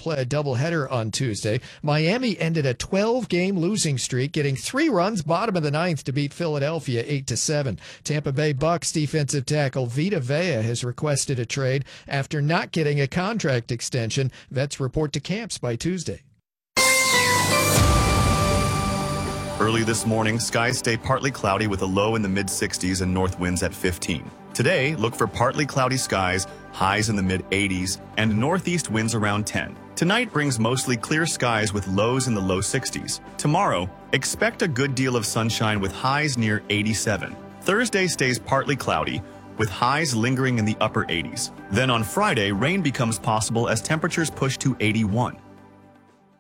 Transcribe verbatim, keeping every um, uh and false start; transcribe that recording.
play a doubleheader on Tuesday. Miami ended a twelve-game losing streak, getting three runs bottom of the ninth to beat Philadelphia eight to seven. Tampa Bay Bucks defensive tackle Vita Vea has requested a trade after not getting a contract extension. Vets report to camps by Tuesday. Early this morning, skies stay partly cloudy with a low in the mid sixties and north winds at fifteen. Today, look for partly cloudy skies, highs in the mid eighties, and northeast winds around ten. Tonight brings mostly clear skies with lows in the low sixties. Tomorrow, expect a good deal of sunshine with highs near eighty-seven. Thursday stays partly cloudy, with highs lingering in the upper eighties. Then on Friday, rain becomes possible as temperatures push to eighty-one.